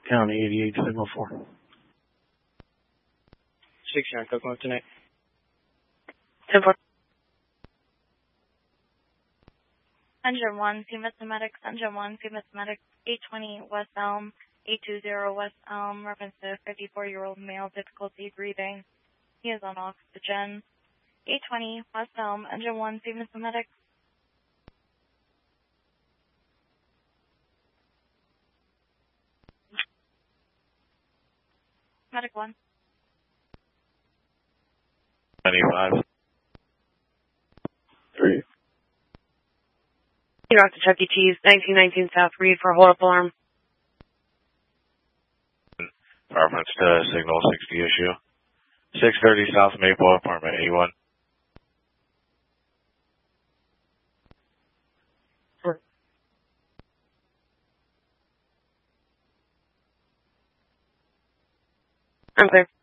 County 88, signal 4. 69, Coconut tonight. 10-4. Engine 1, female medics, Engine 1, female medics, 820 West Elm, 820 West Elm, reference to 54-year-old male, difficulty breathing. He is on oxygen. 820 West Elm, Engine 1, female medics. Medic 1. 95. 3. Rock to Chuck E. Cheese, 1919 South Reed for hold-up alarm. Reference to signal 60 issue. 630 South Maple, apartment 81. I'm clear.